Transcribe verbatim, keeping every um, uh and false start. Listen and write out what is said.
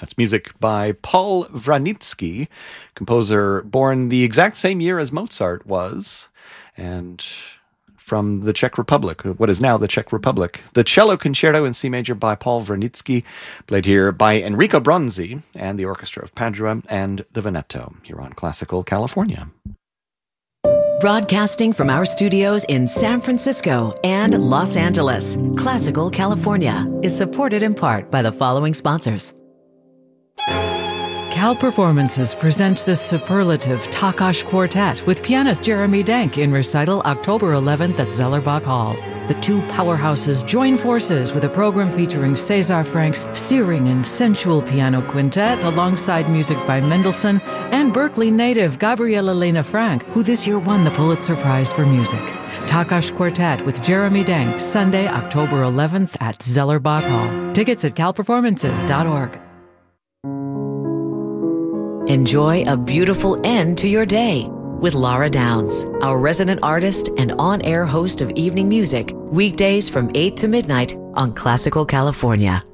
That's music by Paul Wranitzky, composer born the exact same year as Mozart was, and from the Czech Republic, what is now the Czech Republic. The Cello Concerto in C major by Paul Wranitzky, played here by Enrico Bronzi and the Orchestra of Padua and the Veneto, here on Classical California. Broadcasting from our studios in San Francisco and Los Angeles, Classical California is supported in part by the following sponsors. Cal Performances presents the superlative Takash Quartet with pianist Jeremy Denk in recital October eleventh at Zellerbach Hall. The two powerhouses join forces with a program featuring César Frank's searing and sensual piano quintet alongside music by Mendelssohn and Berkeley native Gabriela Lena Frank, who this year won the Pulitzer Prize for Music. Takash Quartet with Jeremy Denk, Sunday, October eleventh at Zellerbach Hall. Tickets at cal performances dot org. Enjoy a beautiful end to your day with Laura Downs, our resident artist and on-air host of evening music, weekdays from eight to midnight on Classical California.